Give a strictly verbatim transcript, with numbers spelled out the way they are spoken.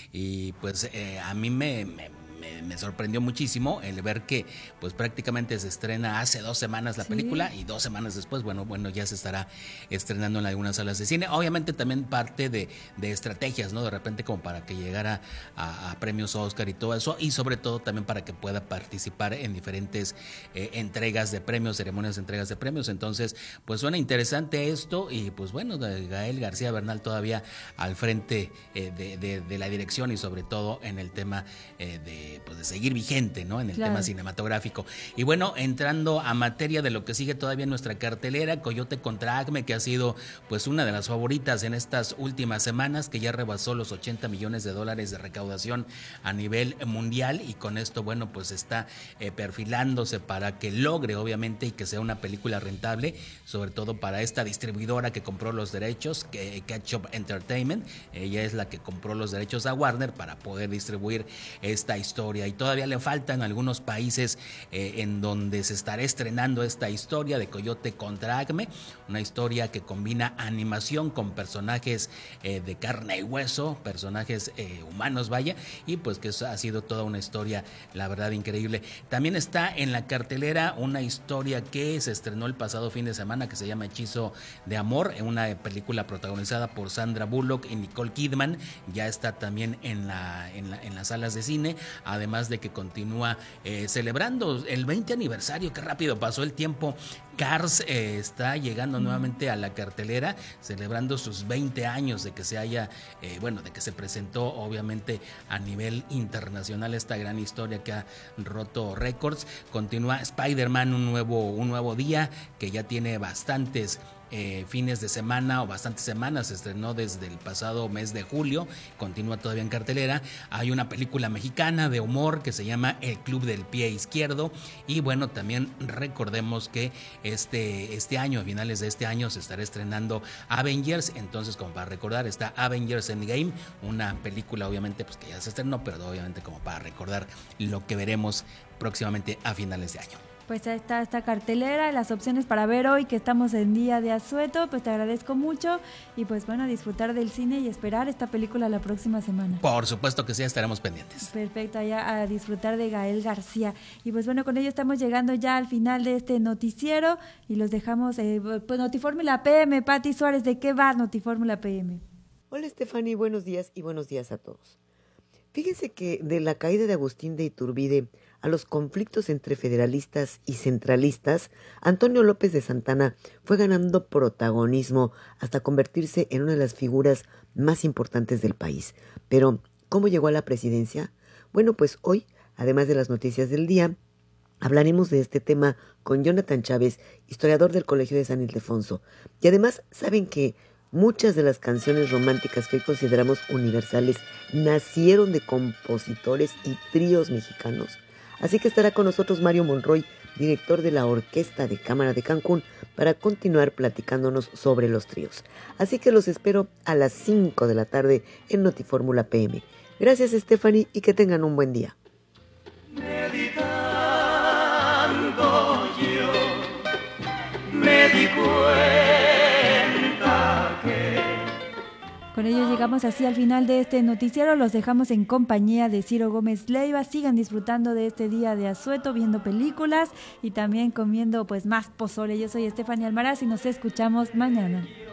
y pues eh, a mí me, me Me, me sorprendió muchísimo el ver que pues prácticamente se estrena hace dos semanas la Sí. película y dos semanas después, bueno, bueno, ya se estará estrenando en algunas salas de cine. Obviamente también parte de, de estrategias, ¿no? De repente como para que llegara a, a premios Oscar y todo eso, y sobre todo también para que pueda participar en diferentes eh, entregas de premios, ceremonias de entregas de premios. Entonces, pues suena interesante esto y pues bueno, Gael García Bernal todavía al frente eh, de, de, de la dirección y sobre todo en el tema eh, de pues de seguir vigente, ¿no? En el Claro. tema cinematográfico. Y bueno, entrando a materia de lo que sigue todavía en nuestra cartelera, Coyote contra Acme, que ha sido pues una de las favoritas en estas últimas semanas, que ya rebasó los ochenta millones de dólares de recaudación a nivel mundial, y con esto, bueno, pues está eh, perfilándose para que logre, obviamente, y que sea una película rentable, sobre todo para esta distribuidora que compró los derechos, que Ketchup Entertainment. Ella es la que compró los derechos a Warner para poder distribuir esta historia. Y todavía le faltan algunos países eh, en donde se estará estrenando esta historia de Coyote contra Acme, una historia que combina animación con personajes eh, de carne y hueso, personajes eh, humanos, vaya, y pues que eso ha sido toda una historia, la verdad, increíble. También está en la cartelera una historia que se estrenó el pasado fin de semana, que se llama Hechizo de Amor, una película protagonizada por Sandra Bullock y Nicole Kidman. Ya está también en, la, en, la, en las salas de cine, además de que continúa eh, celebrando el veinte aniversario. Qué rápido pasó el tiempo. Cars eh, está llegando nuevamente a la cartelera, celebrando sus veinte años de que se haya, eh, bueno, de que se presentó obviamente a nivel internacional esta gran historia que ha roto récords. Continúa Spider-Man, un nuevo, un nuevo día, que ya tiene bastantes Eh, fines de semana o bastantes semanas, se estrenó desde el pasado mes de julio, continúa todavía en cartelera. Hay una película mexicana de humor que se llama El Club del Pie Izquierdo, y bueno, también recordemos que este, este año, a finales de este año, se estará estrenando Avengers. Entonces, como para recordar, está Avengers Endgame, una película obviamente pues que ya se estrenó, pero obviamente como para recordar lo que veremos próximamente a finales de año. Pues ahí está esta cartelera, las opciones para ver hoy que estamos en día de asueto. Pues te agradezco mucho y pues bueno, disfrutar del cine y esperar esta película la próxima semana. Por supuesto que sí, estaremos pendientes. Perfecto, allá a disfrutar de Gael García. Y pues bueno, con ello estamos llegando ya al final de este noticiero y los dejamos, eh, pues Notifórmula P M. Pati Suárez, ¿de qué va Notifórmula P M? Hola Stephanie, buenos días y buenos días a todos. Fíjense que de la caída de Agustín de Iturbide a los conflictos entre federalistas y centralistas, Antonio López de Santana fue ganando protagonismo hasta convertirse en una de las figuras más importantes del país. Pero, ¿cómo llegó a la presidencia? Bueno, pues hoy, además de las noticias del día, hablaremos de este tema con Jonathan Chávez, historiador del Colegio de San Ildefonso. Y además, ¿saben que muchas de las canciones románticas que hoy consideramos universales nacieron de compositores y tríos mexicanos? Así que estará con nosotros Mario Monroy, director de la Orquesta de Cámara de Cancún, para continuar platicándonos sobre los tríos. Así que los espero a las cinco de la tarde en Notifórmula P M. Gracias, Stephanie, y que tengan un buen día. Meditando yo me di cuenta que... Con ello llegamos así al final de este noticiero. Los dejamos en compañía de Ciro Gómez Leiva. Sigan disfrutando de este día de asueto, viendo películas y también comiendo pues más pozole. Yo soy Stephanie Almaraz y nos escuchamos mañana.